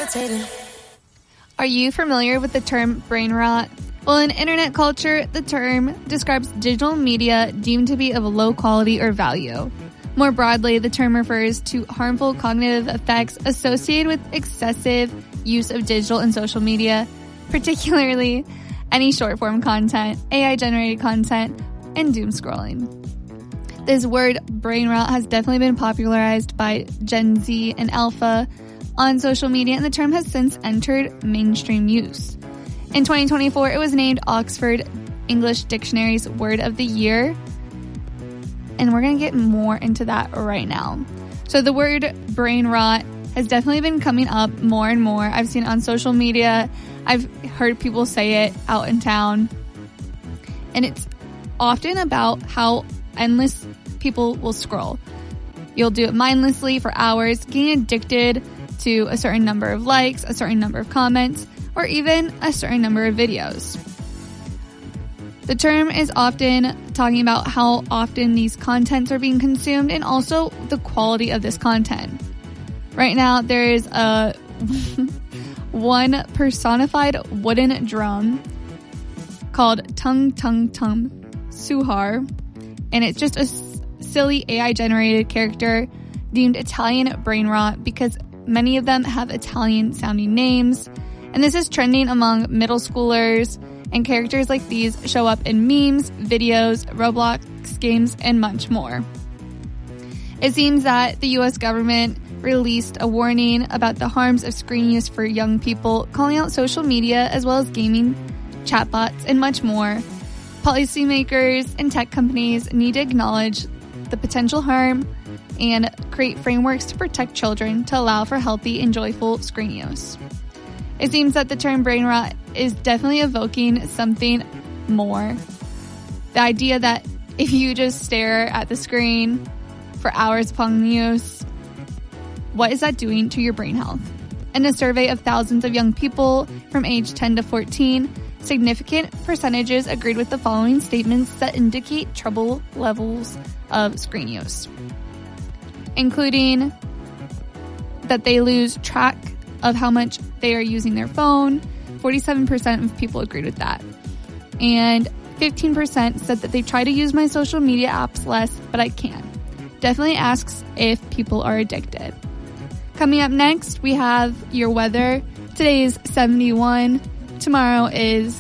levitating. Are you familiar with the term brain rot? Well, in internet culture, the term describes digital media deemed to be of low quality or value. More broadly, the term refers to harmful cognitive effects associated with excessive use of digital and social media, particularly any short-form content, AI-generated content, and doom scrolling. This word, brain rot, has definitely been popularized by Gen Z and Alpha on social media, and the term has since entered mainstream use. In 2024, it was named Oxford English Dictionary's Word of the Year, and we're going to get more into that right now. So the word brain rot has definitely been coming up more and more. I've seen it on social media. I've heard people say it out in town. And it's often about how endless people will scroll. You'll do it mindlessly for hours, getting addicted to a certain number of likes, a certain number of comments, or even a certain number of videos. The term is often talking about how often these contents are being consumed and also the quality of this content. Right now, there is a one personified wooden drum called Tung Tung Tum Suhar, and it's just a silly AI-generated character deemed Italian brain rot because many of them have Italian-sounding names, and this is trending among middle schoolers, and characters like these show up in memes, videos, Roblox games, and much more. It seems that the U.S. government released a warning about the harms of screen use for young people, calling out social media as well as gaming, chatbots, and much more. Policymakers and tech companies need to acknowledge the potential harm and create frameworks to protect children to allow for healthy and joyful screen use. It seems that the term brain rot is definitely evoking something more. The idea that if you just stare at the screen for hours upon use, what is that doing to your brain health? In a survey of thousands of young people from age 10 to 14, significant percentages agreed with the following statements that indicate trouble levels of screen use, including that they lose track of how much they are using their phone. 47% of people agreed with that. And 15% said that they try to use my social media apps less, but I can't. Definitely asks if people are addicted. Coming up next, we have your weather. Today is 71. Tomorrow is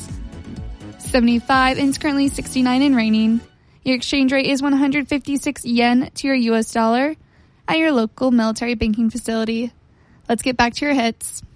75, and it's currently 69 and raining. Your exchange rate is 156 yen to your US dollar at your local military banking facility. Let's get back to your hits.